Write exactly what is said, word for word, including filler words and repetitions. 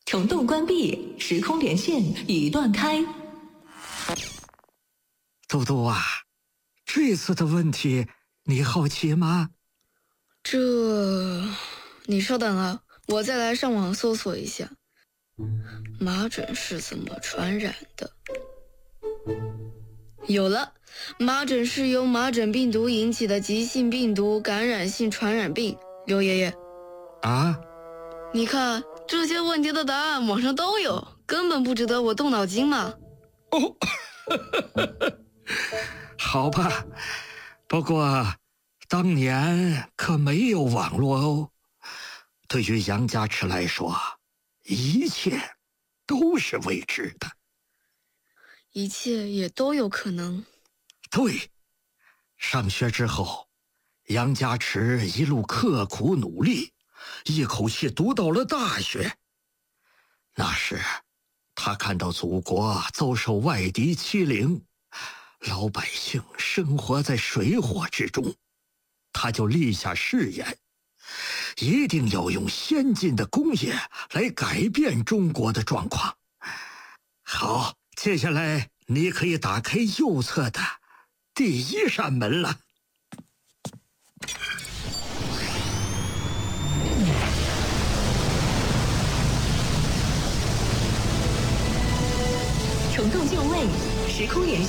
虫洞关闭，时空连线已断开。 嘟嘟啊，这次的问题你好奇吗？ 这，你稍等啊，我再来上网搜索一下，麻疹是怎么传染的。有了，麻疹是由麻疹病毒引起的急性病毒感染性传染病。刘爷爷， 啊， 你看这些问题的答案网上都有，根本不值得我动脑筋嘛。 哦，好吧，不过当年可没有网络哦。对于杨家池来说，一切都是未知的， 一切也都有可能。 对，上学之后，杨家池一路刻苦努力，一口气读到了大学。那时他看到祖国遭受外敌欺凌，老百姓生活在水火之中，他就立下誓言，一定要用先进的工业来改变中国的状况。好，接下来你可以打开右侧的第一扇门了。 虫洞就位，时空连线。